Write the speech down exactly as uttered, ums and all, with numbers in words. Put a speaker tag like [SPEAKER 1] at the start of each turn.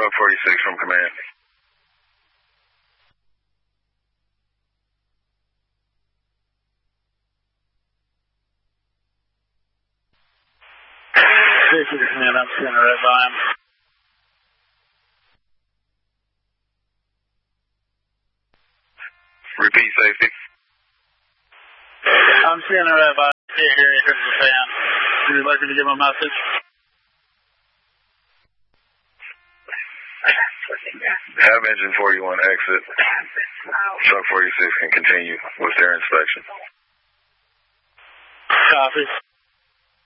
[SPEAKER 1] Truck forty-six from command.
[SPEAKER 2] Safety to command, I'm seeing a red line.
[SPEAKER 1] Repeat, safety.
[SPEAKER 2] I'm seeing a red line. Can't hear you because of the fan. Would you like me to give him a message?
[SPEAKER 1] Have engine forty-one exit. Truck forty-six can continue with their inspection.
[SPEAKER 2] Copy.